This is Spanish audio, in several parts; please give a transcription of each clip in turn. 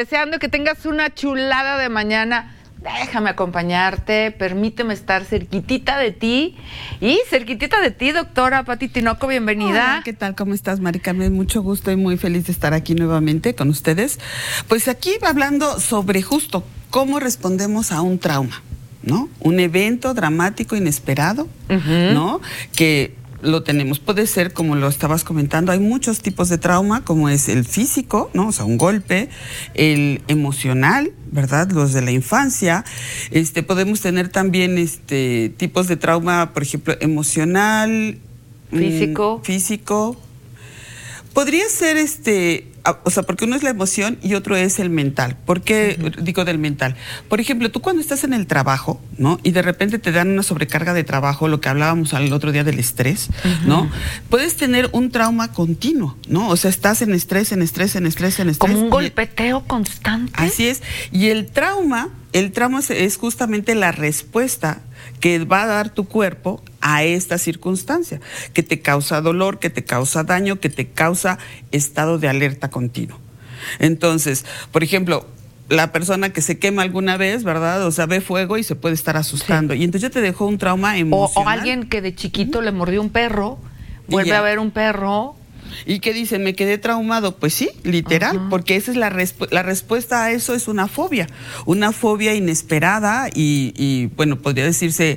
deseando que tengas una chulada de mañana. Déjame acompañarte, permíteme estar cerquitita de ti. Y cerquitita de ti, doctora Pati Tinoco, bienvenida. Hola, ¿qué tal? ¿Cómo estás, Mari Carmen? Mucho gusto y muy feliz de estar aquí nuevamente con ustedes. Pues aquí hablando sobre justo cómo respondemos a un trauma, ¿no? Un evento dramático, inesperado, ¿no? Que lo tenemos. Puede ser, como lo estabas comentando, hay muchos tipos de trauma, como es el físico, ¿no? O sea, un golpe, el emocional, ¿verdad? Los de la infancia. Podemos tener también tipos de trauma, por ejemplo, emocional, físico. Podría ser o sea, porque uno es la emoción y otro es el mental. ¿Por qué digo del mental? Por ejemplo, tú cuando estás en el trabajo, ¿no? Y de repente te dan una sobrecarga de trabajo, lo que hablábamos el otro día del estrés, ¿no? Puedes tener un trauma continuo, ¿no? O sea, estás en estrés. Como un golpeteo constante. Así es. Y el trauma es justamente la respuesta que va a dar tu cuerpo a esta circunstancia, que te causa dolor, que te causa daño, que te causa estado de alerta continuo. Entonces, por ejemplo, la persona que se quema alguna vez, ¿verdad? O sea, ve fuego y se puede estar asustando. Sí. Y entonces ya te dejó un trauma emocional. O alguien que de chiquito le mordió un perro, vuelve a ver un perro. ¿Y qué dicen? ¿Me quedé traumado? Pues sí, literal, porque esa es la respuesta a eso, es una fobia inesperada y bueno, podría decirse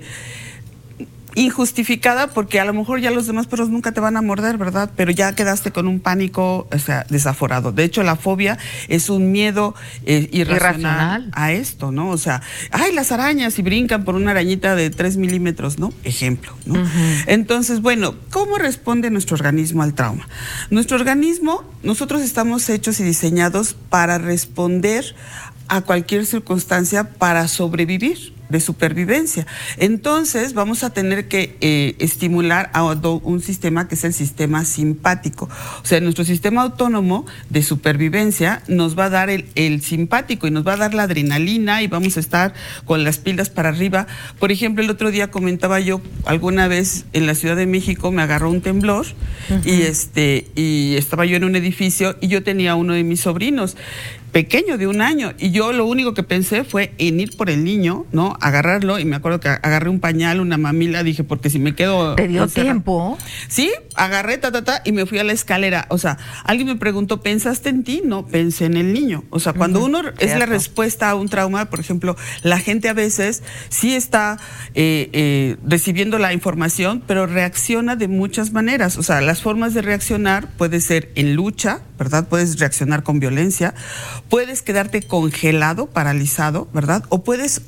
injustificada, porque a lo mejor ya los demás perros nunca te van a morder, ¿verdad? Pero ya quedaste con un pánico, o sea, desaforado. De hecho, la fobia es un miedo irracional a esto, ¿no? O sea, ¡ay, las arañas! Y brincan por una arañita de 3 milímetros, ¿no? Ejemplo, ¿no? Entonces, bueno, ¿cómo responde nuestro organismo al trauma? Nuestro organismo, nosotros estamos hechos y diseñados para responder a cualquier circunstancia para sobrevivir, de supervivencia. Entonces vamos a tener que estimular a un sistema que es el sistema simpático. O sea, nuestro sistema autónomo de supervivencia nos va a dar el simpático y nos va a dar la adrenalina y vamos a estar con las pilas para arriba. Por ejemplo, el otro día comentaba yo, alguna vez en la Ciudad de México me agarró un temblor y estaba yo en un edificio y yo tenía uno de mis sobrinos pequeño de 1 año y yo lo único que pensé fue en ir por el niño, ¿no? Agarrarlo, y me acuerdo que agarré un pañal, una mamila, dije, porque si me quedo... ¿Te dio tiempo? Sí, agarré, y me fui a la escalera. O sea, alguien me preguntó, ¿pensaste en ti? No, pensé en el niño. O sea, cuando uno es la respuesta a un trauma, por ejemplo, la gente a veces sí está recibiendo la información, pero reacciona de muchas maneras. O sea, las formas de reaccionar puede ser en lucha, ¿verdad? Puedes reaccionar con violencia, puedes quedarte congelado, paralizado, ¿verdad? O puedes